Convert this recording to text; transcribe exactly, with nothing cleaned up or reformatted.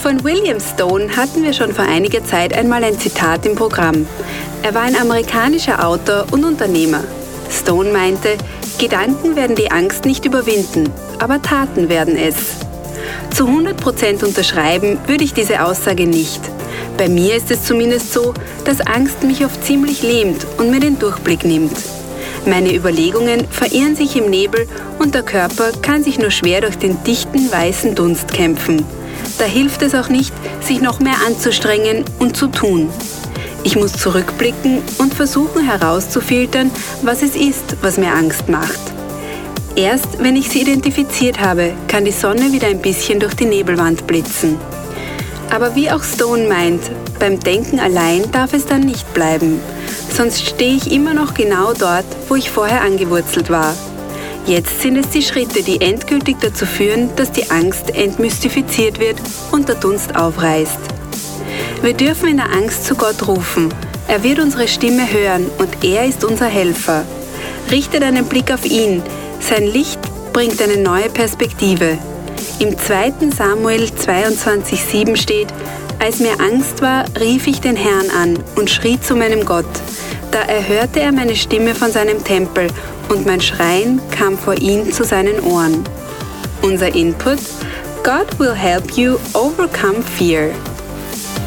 Von William Stone hatten wir schon vor einiger Zeit einmal ein Zitat im Programm. Er war ein amerikanischer Autor und Unternehmer. Stone meinte, Gedanken werden die Angst nicht überwinden, aber Taten werden es. Zu hundert Prozent unterschreiben würde ich diese Aussage nicht. Bei mir ist es zumindest so, dass Angst mich oft ziemlich lähmt und mir den Durchblick nimmt. Meine Überlegungen verirren sich im Nebel und der Körper kann sich nur schwer durch den dichten weißen Dunst kämpfen. Da hilft es auch nicht, sich noch mehr anzustrengen und zu tun. Ich muss zurückblicken und versuchen herauszufiltern, was es ist, was mir Angst macht. Erst wenn ich sie identifiziert habe, kann die Sonne wieder ein bisschen durch die Nebelwand blitzen. Aber wie auch Stone meint, beim Denken allein darf es dann nicht bleiben. Sonst stehe ich immer noch genau dort, wo ich vorher angewurzelt war. Jetzt sind es die Schritte, die endgültig dazu führen, dass die Angst entmystifiziert wird und der Dunst aufreißt. Wir dürfen in der Angst zu Gott rufen. Er wird unsere Stimme hören und er ist unser Helfer. Richte deinen Blick auf ihn. Sein Licht bringt eine neue Perspektive. Im zweiten Samuel zweiundzwanzig sieben steht: Als mir Angst war, rief ich den Herrn an und schrie zu meinem Gott. Da erhörte er meine Stimme von seinem Tempel und mein Schreien kam vor ihn zu seinen Ohren. Unser Input: God will help you overcome fear.